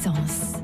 Présence.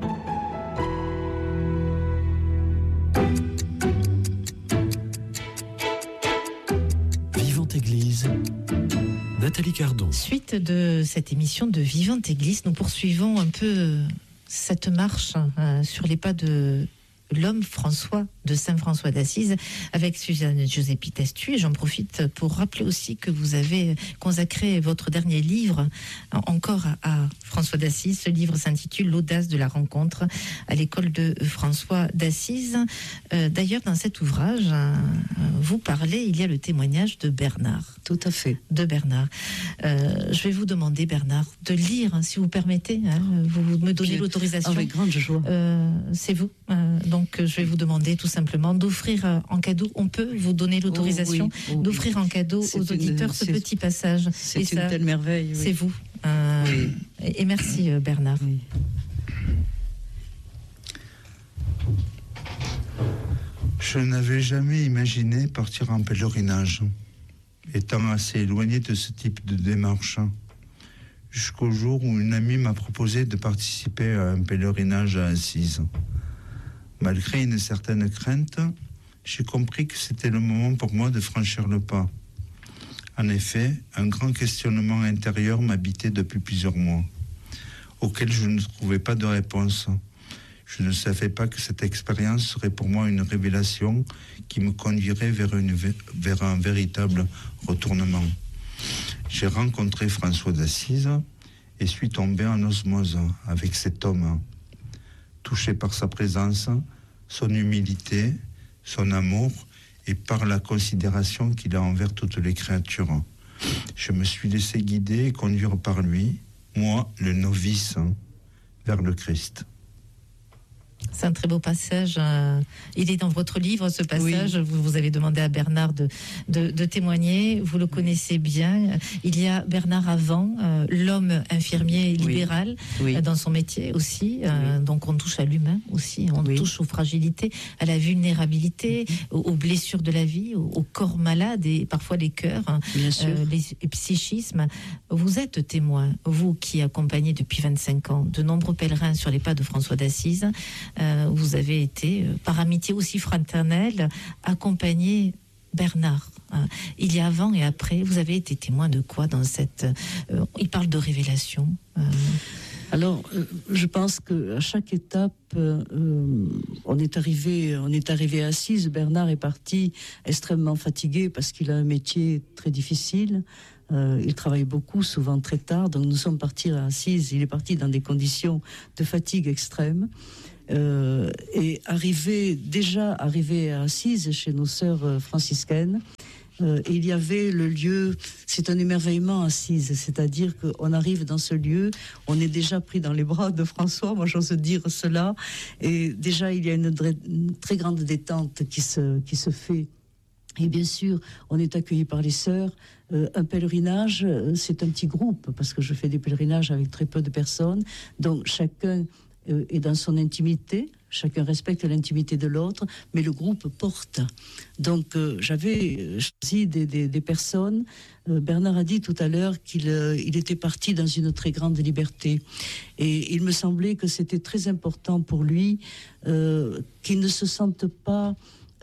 Vivante Église, Nathalie Cardon. Suite de cette émission de Vivante Église, nous poursuivons un peu cette marche sur les pas de l'homme François de Saint-François d'Assise avec Suzanne Giuseppi Testu. Et j'en profite pour rappeler aussi que vous avez consacré votre dernier livre encore à François d'Assise. Ce livre s'intitule L'audace de la rencontre à l'école de François d'Assise. D'ailleurs, dans cet ouvrage, vous parlez, il y a le témoignage de Bernard. Tout à fait. De Bernard. Je vais vous demander, Bernard, de lire, si vous permettez. Vous me donnez l'autorisation. Avec grande joie. C'est vous. Donc, je vais vous demander tout simplement d'offrir en cadeau. On peut vous donner l'autorisation d'offrir en cadeau aux auditeurs ce petit passage. C'est une telle merveille. Oui. C'est vous. Et merci, Bernard. Oui. Je n'avais jamais imaginé partir en pèlerinage, étant assez éloigné de ce type de démarche, jusqu'au jour où une amie m'a proposé de participer à un pèlerinage à Assise. Malgré une certaine crainte, j'ai compris que c'était le moment pour moi de franchir le pas. En effet, un grand questionnement intérieur m'habitait depuis plusieurs mois, auquel je ne trouvais pas de réponse. Je ne savais pas que cette expérience serait pour moi une révélation qui me conduirait vers un véritable retournement. J'ai rencontré François d'Assise et suis tombé en osmose avec cet homme. Touché par sa présence, son humilité, son amour et par la considération qu'il a envers toutes les créatures. Je me suis laissé guider et conduire par lui, moi, le novice, vers le Christ. C'est un très beau passage. Il est dans votre livre, ce passage. Oui. Vous avez demandé à Bernard de témoigner. Vous le connaissez bien. Il y a Bernard avant, l'homme infirmier libéral, dans son métier aussi. Donc on touche à l'humain aussi. On touche aux fragilités, à la vulnérabilité, aux blessures de la vie, au corps malade et parfois les cœurs, les psychismes. Vous êtes témoin, vous qui accompagnez depuis 25 ans de nombreux pèlerins sur les pas de François d'Assise. Vous avez été, par amitié aussi fraternelle, accompagné Bernard. Il y a avant et après, vous avez été témoin de quoi dans cette... il parle de révélation. Alors, je pense qu'à chaque étape, on est arrivé à Assise. Bernard est parti extrêmement fatigué parce qu'il a un métier très difficile. Il travaille beaucoup, souvent très tard. Donc nous sommes partis à Assise. Il est parti dans des conditions de fatigue extrême. Et arrivé à Assise, chez nos sœurs franciscaines, il y avait le lieu, c'est un émerveillement Assise, c'est-à-dire qu'on arrive dans ce lieu, on est déjà pris dans les bras de François, moi j'ose dire cela, et déjà il y a une très grande détente qui se fait. Et bien sûr, on est accueilli par les sœurs. Un pèlerinage, c'est un petit groupe, parce que je fais des pèlerinages avec très peu de personnes, donc chacun est dans son intimité, chacun respecte l'intimité de l'autre, mais le groupe porte. Donc j'avais choisi des personnes. Bernard a dit tout à l'heure qu'il était parti dans une très grande liberté. Et il me semblait que c'était très important pour lui qu'il ne se sente pas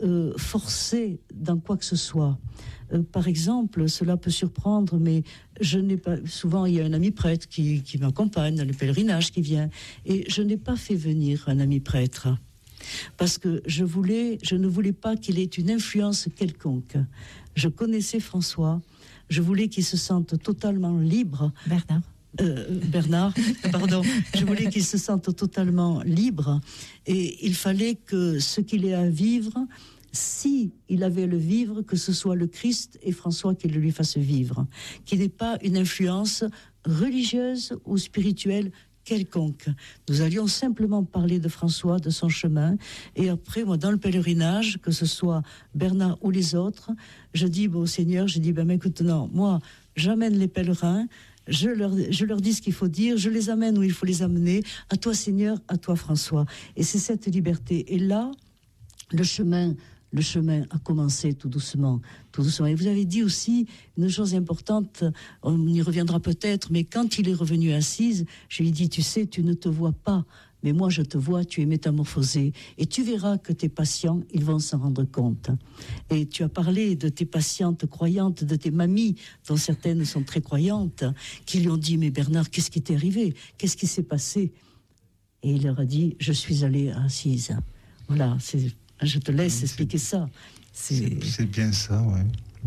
forcé dans quoi que ce soit. Par exemple, cela peut surprendre, mais je n'ai pas. Souvent, il y a un ami prêtre qui m'accompagne dans le pèlerinage qui vient, et je n'ai pas fait venir un ami prêtre parce que je ne voulais pas qu'il ait une influence quelconque. Je connaissais François, je voulais qu'il se sente totalement libre. Bernard, pardon. Je voulais qu'il se sente totalement libre, et il fallait que ce qu'il ait à vivre, si il avait à le vivre, que ce soit le Christ et François qui le lui fassent vivre, qu'il n'ait pas une influence religieuse ou spirituelle quelconque. Nous allions simplement parler de François, de son chemin, et après, moi, dans le pèlerinage, que ce soit Bernard ou les autres, je dis au Seigneur, écoute, non, moi, j'amène les pèlerins, je leur dis ce qu'il faut dire, je les amène où il faut les amener, à toi Seigneur, à toi François. Et c'est cette liberté. Et là, le chemin a commencé tout doucement. Et vous avez dit aussi une chose importante, on y reviendra peut-être, mais quand il est revenu à Assise, je lui ai dit, tu sais, tu ne te vois pas mais moi je te vois, tu es métamorphosé, et tu verras que tes patients, ils vont s'en rendre compte. Et tu as parlé de tes patientes croyantes, de tes mamies, dont certaines sont très croyantes, qui lui ont dit, mais Bernard, qu'est-ce qui t'est arrivé? Qu'est-ce qui s'est passé? Et il leur a dit, je suis allé à Assise. Voilà, je te laisse expliquer ça. C'est bien ça, ouais.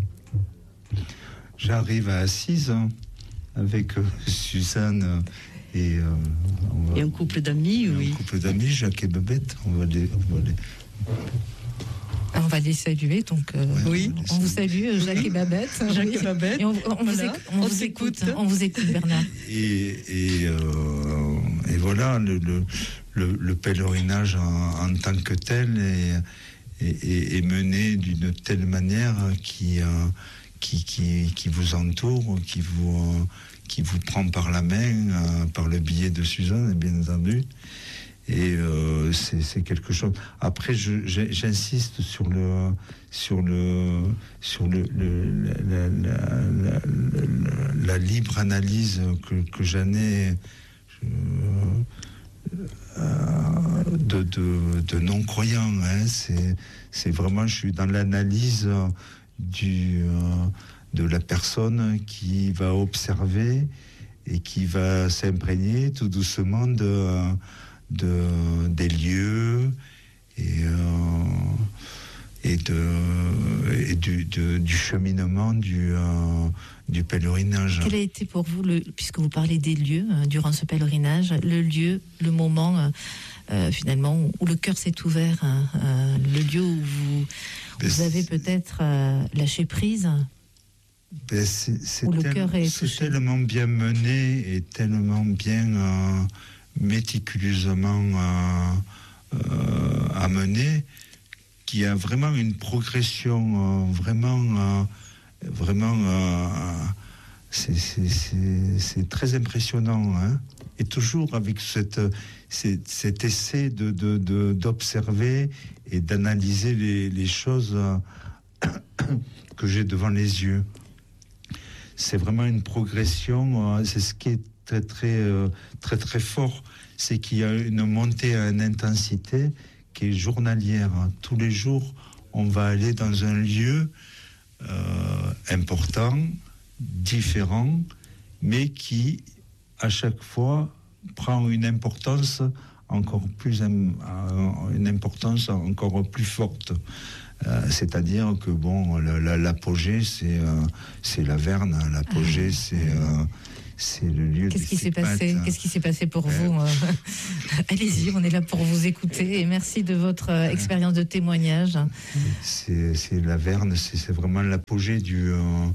J'arrive à Assise avec Suzanne et un couple d'amis, oui. Un couple d'amis, Jacques et Babette. On va les saluer, donc oui. On vous salue, Jacques et Babette. Jacques et Babette. Et on vous écoute, Bernard. Et voilà, le pèlerinage en tant que tel est mené d'une telle manière qui vous entoure, qui vous prend par la main, par le biais de Suzanne, bien entendu. Et c'est quelque chose. Après, j'insiste sur la libre analyse que j'en ai de non-croyants. Hein. C'est vraiment, je suis dans l'analyse de la personne qui va observer et qui va s'imprégner tout doucement des lieux et du cheminement du pèlerinage. Quel a été pour vous, puisque vous parlez des lieux durant ce pèlerinage, le lieu, le moment finalement où le cœur s'est ouvert, le lieu où vous avez peut-être lâché prise? C'est tellement bien mené et tellement bien méticuleusement amené qu'il y a vraiment une progression c'est très impressionnant, hein. Et toujours avec cet essai d'observer et d'analyser les choses que j'ai devant les yeux. C'est vraiment une progression. C'est ce qui est très fort, c'est qu'il y a une montée à une intensité qui est journalière. Tous les jours, on va aller dans un lieu important, différent, mais qui, à chaque fois, prend une importance encore plus forte. C'est-à-dire que l'apogée, c'est la Verne. L'apogée, c'est le lieu. Qu'est-ce qui s'est passé? Qu'est-ce qui s'est passé pour vous? Allez-y, on est là pour vous écouter et merci de votre expérience de témoignage. C'est la Verne, c'est vraiment l'apogée du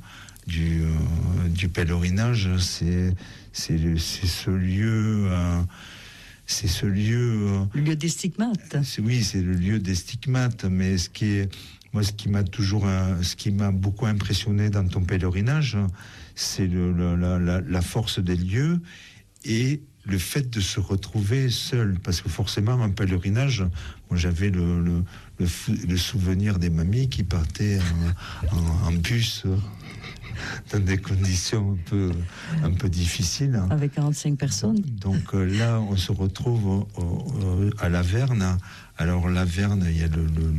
pèlerinage. C'est ce lieu. C'est ce lieu. Le lieu des stigmates. Oui, c'est le lieu des stigmates. Mais ce qui m'a beaucoup impressionné dans ton pèlerinage, c'est la force des lieux et le fait de se retrouver seul. Parce que forcément, en pèlerinage, moi j'avais le souvenir des mamies qui partaient en bus dans des conditions un peu difficiles. Avec 45 personnes. Donc là, on se retrouve à la Verne. Alors la Verne, il y a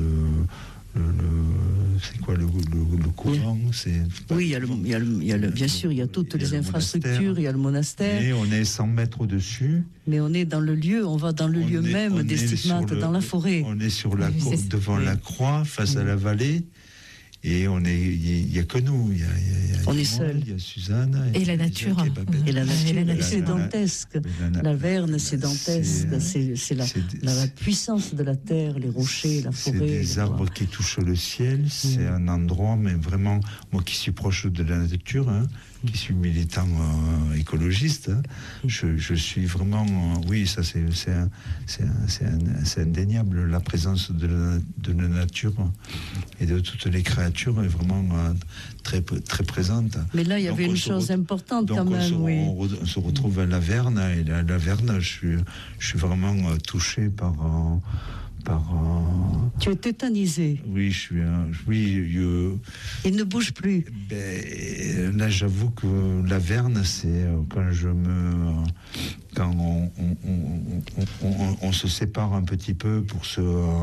c'est quoi le couvent? Oui, bien sûr, il y a toutes les infrastructures, il y a le monastère. Et on est 100 mètres au-dessus. Mais on est dans le lieu, on va dans le lieu même des stigmates, dans la forêt. On est sur devant la croix, face à la vallée. Et il n'y a que nous. On est seuls. Il y a Suzanne. Et la nature. Et la nature, c'est dantesque. La Verne, c'est dantesque. C'est la puissance de la terre, les rochers, la forêt. C'est des arbres qui touchent le ciel. C'est un endroit, mais vraiment, moi qui suis proche de la nature, qui suis militant écologiste, je suis vraiment... oui, ça c'est indéniable. La présence de la nature et de toutes les créatures est vraiment très, très présente. Mais là, il y avait une chose importante quand même. On se retrouve à la Verne, et la Verne, je suis vraiment touché par... Tu es tétanisé. Oui, il ne bouge plus. Là, j'avoue que la Verne, c'est quand quand on se sépare un petit peu pour se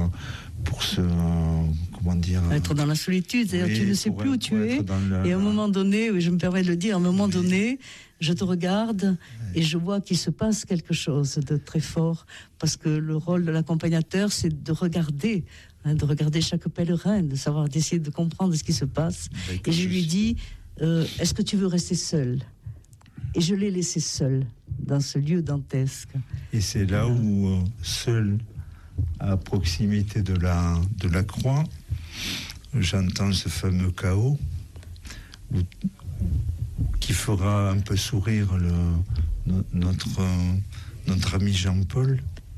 comment dire, être dans la solitude, c'est-à-dire tu ne sais plus où tu es, et à un moment donné, oui, je me permets de le dire, à un moment donné, je te regarde et je vois qu'il se passe quelque chose de très fort, parce que le rôle de l'accompagnateur, c'est de regarder chaque pèlerin, d'essayer de comprendre ce qui se passe. Et je lui dis, est-ce que tu veux rester seul ? Et je l'ai laissé seul dans ce lieu dantesque. Et c'est là où, seul, à proximité de la croix, j'entends ce fameux chaos qui fera un peu sourire notre ami Jean-Paul,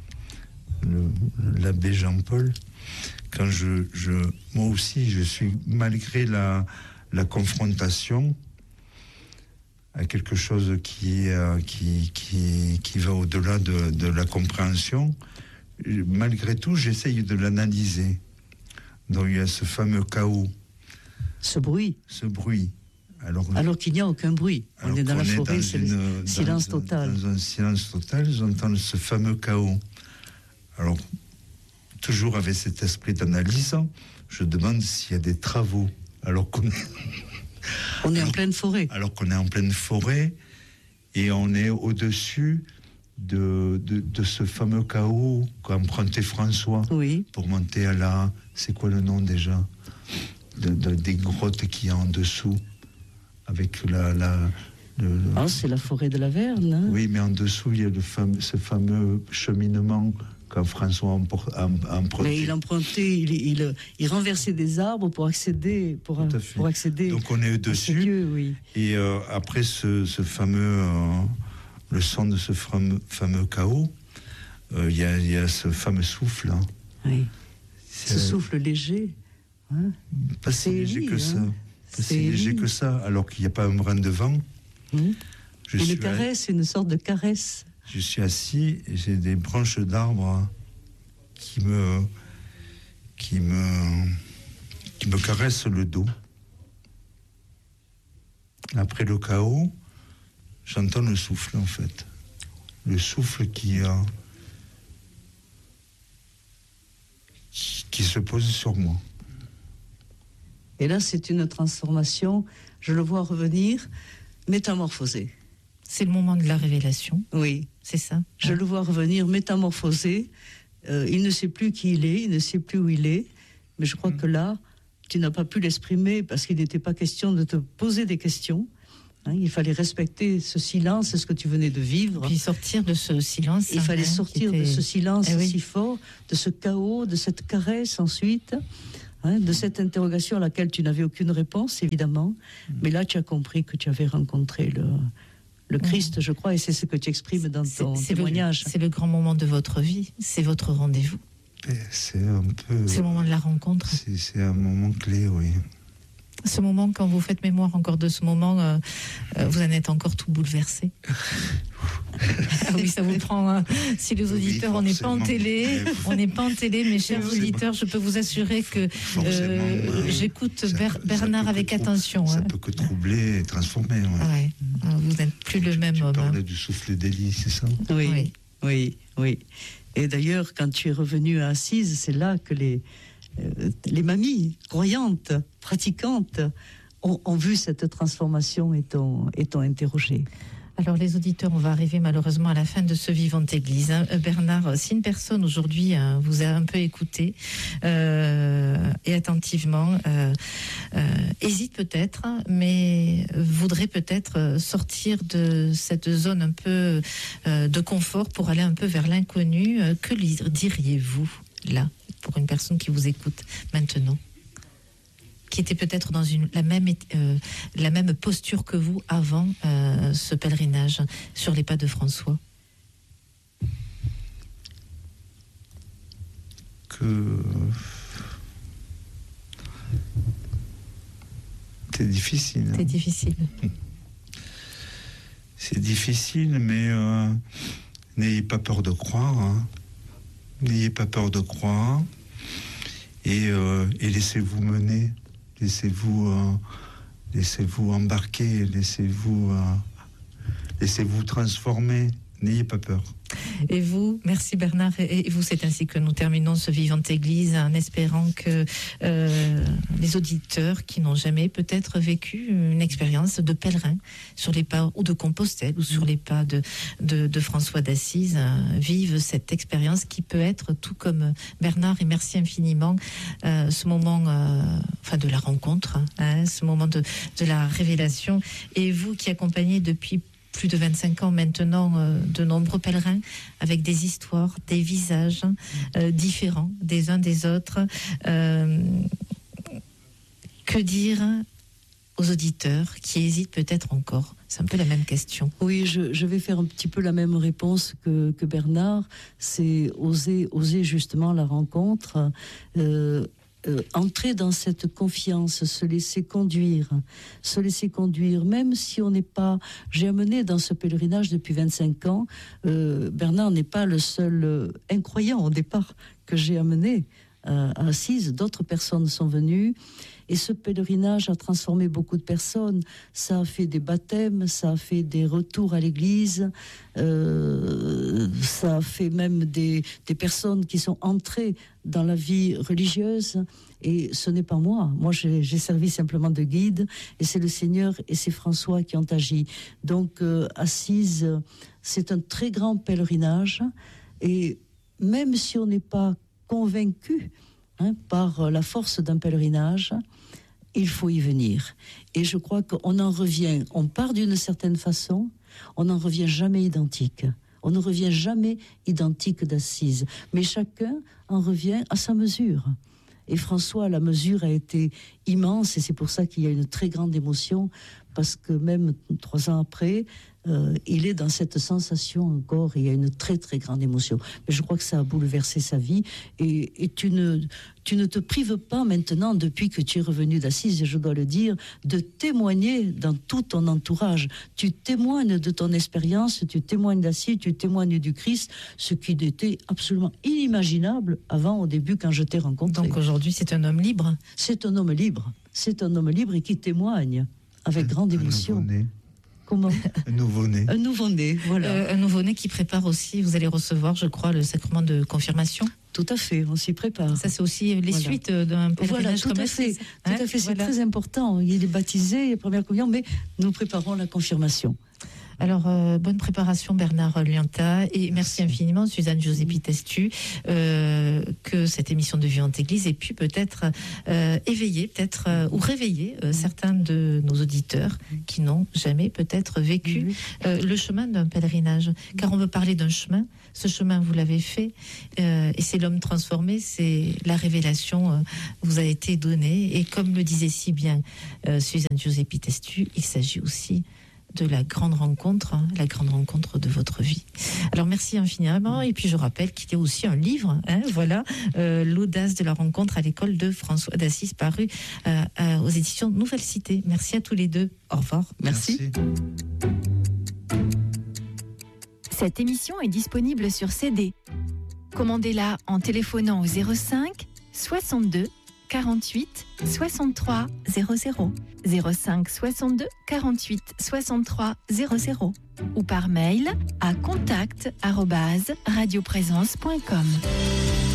l'abbé Jean-Paul. Quand moi aussi, je suis, malgré la confrontation, à quelque chose qui va au-delà de la compréhension, malgré tout, j'essaye de l'analyser. Donc il y a ce fameux chaos. Ce bruit. Alors qu'il n'y a aucun bruit. On est dans la forêt, c'est le silence total. Dans un silence total, j'entends ce fameux chaos. Alors, toujours avec cet esprit d'analyse, je demande s'il y a des travaux. Alors qu'on est en pleine forêt. Alors qu'on est en pleine forêt et on est au-dessus de ce fameux chaos qu'a emprunté François pour monter à c'est quoi le nom déjà des grottes qu'il y a en dessous avec c'est la forêt de la Verne. Hein. Oui, mais en dessous il y a ce fameux cheminement quand François empruntait. Mais il empruntait, il renversait des arbres pour accéder, pour accéder. Donc on est au-dessus. Dieu, oui. Et après ce fameux, le son de ce fameux chaos, il y a ce fameux souffle. Hein. Oui. Ce souffle léger. Hein. Pas si léger que ça. Pas si léger que ça, alors qu'il n'y a pas un brin de vent. Une caresse, une sorte de caresse. Je suis assis et j'ai des branches d'arbres qui me caressent le dos. Après le chaos, j'entends le souffle en fait. Le souffle qui se pose sur moi. Et là, c'est une transformation. Je le vois revenir, métamorphosé. C'est le moment de la révélation. Oui. C'est ça. Je le vois revenir métamorphosé. Il ne sait plus qui il est, il ne sait plus où il est. Mais je crois que là, tu n'as pas pu l'exprimer parce qu'il n'était pas question de te poser des questions. Il fallait respecter ce silence, c'est ce que tu venais de vivre. Puis sortir de ce silence. Il fallait sortir de ce silence si fort, de ce chaos, de cette caresse ensuite, de cette interrogation à laquelle tu n'avais aucune réponse, évidemment. Mais là, tu as compris que tu avais rencontré le Christ, je crois, et c'est ce que tu exprimes dans ton témoignage. C'est le grand moment de votre vie, c'est votre rendez-vous. C'est un peu... C'est le moment de la rencontre. C'est un moment clé, oui. Ce moment, quand vous faites mémoire encore de ce moment, vous en êtes encore tout bouleversé. Oui, ça vous prend. Si les auditeurs, on n'est pas en télé, mes chers auditeurs, je peux vous assurer que j'écoute Bernard avec attention. Ça peut que troubler et transformer. Ouais. Vous n'êtes plus le même homme. Tu parlais du souffle d'Élie, c'est ça ? Oui. Et d'ailleurs, quand tu es revenu à Assise, c'est là que les mamies croyantes, pratiquantes, ont vu cette transformation et t'ont interrogé. Alors les auditeurs, on va arriver malheureusement à la fin de ce Vivante Église. Bernard, si une personne aujourd'hui vous a un peu écouté et attentivement, hésite peut-être, mais voudrait peut-être sortir de cette zone un peu de confort pour aller un peu vers l'inconnu, que diriez-vous là pour une personne qui vous écoute maintenant, qui était peut-être dans la même posture que vous avant ce pèlerinage sur les pas de François? C'est difficile. C'est difficile. C'est difficile, mais n'ayez pas peur de croire. Hein. N'ayez pas peur de croire et laissez-vous mener, laissez-vous embarquer, laissez-vous transformer n'ayez pas peur. Et vous, merci Bernard, et vous, c'est ainsi que nous terminons ce Vivante Église, en espérant que les auditeurs qui n'ont jamais peut-être vécu une expérience de pèlerin sur les pas, ou de Compostelle, ou sur les pas de François d'Assise, vivent cette expérience qui peut être, tout comme Bernard, et merci infiniment, ce moment de la rencontre, ce moment de la révélation, et vous qui accompagnez depuis plus de 25 ans maintenant de nombreux pèlerins avec des histoires, des visages différents des uns des autres. Que dire aux auditeurs qui hésitent peut-être encore? C'est un peu la même question. Oui, je vais faire un petit peu la même réponse que Bernard. C'est oser justement la rencontre. Entrer dans cette confiance, se laisser conduire, même si on n'est pas... J'ai amené dans ce pèlerinage depuis 25 ans, Bernard n'est pas le seul incroyant au départ que j'ai amené à Assise, d'autres personnes sont venues, et ce pèlerinage a transformé beaucoup de personnes. Ça a fait des baptêmes, ça a fait des retours à l'église, ça a fait même des personnes qui sont entrées dans la vie religieuse. Et ce n'est pas moi. Moi, j'ai servi simplement de guide, et c'est le Seigneur et c'est François qui ont agi. Donc, Assise, c'est un très grand pèlerinage, et même si on n'est pas convaincu par la force d'un pèlerinage, il faut y venir. Et je crois qu'on en revient, on part d'une certaine façon, on n'en revient jamais identique. On ne revient jamais identique d'Assise, mais chacun en revient à sa mesure. Et François, la mesure a été immense, et c'est pour ça qu'il y a une très grande émotion, parce que même 3 ans après, il est dans cette sensation encore, et il y a une très très grande émotion. Mais je crois que ça a bouleversé sa vie, et tu ne te prives pas maintenant, depuis que tu es revenu d'Assise, et je dois le dire, de témoigner dans tout ton entourage. Tu témoignes de ton expérience, tu témoignes d'Assise, tu témoignes du Christ, ce qui n'était absolument inimaginable avant, au début, quand je t'ai rencontré. Donc aujourd'hui, c'est un homme libre. C'est un homme libre. C'est un homme libre et qui témoigne avec grande émotion. Comment ? Un nouveau-né. Un nouveau-né, voilà. Un nouveau-né qui prépare aussi, vous allez recevoir, je crois, le sacrement de confirmation. Tout à fait, on s'y prépare. Ça, c'est aussi les suites d'un pèlerinage comme Assise. Tout à fait, c'est très important. Il est baptisé, il est première communion, mais nous préparons la confirmation. Alors, bonne préparation Bernard Lianta, et merci infiniment Suzanne Giuseppi Testu, que cette émission de Vivante Église ait pu peut-être éveiller, ou réveiller certains de nos auditeurs qui n'ont jamais peut-être vécu le chemin d'un pèlerinage. Car on veut parler d'un chemin, ce chemin vous l'avez fait, et c'est l'homme transformé, c'est la révélation vous a été donnée, et comme le disait si bien Suzanne Giuseppi Testu, il s'agit aussi de la grande rencontre de votre vie. Alors merci infiniment, et puis je rappelle qu'il y a aussi un livre, l'audace de la rencontre à l'école de François d'Assise, paru aux éditions Nouvelle Cité. Merci à tous les deux. Au revoir. Merci. Cette émission est disponible sur CD. Commandez-la en téléphonant au 05 62 48 63 00, 05 62 48 63 00, ou par mail à contact@radioprésence.com.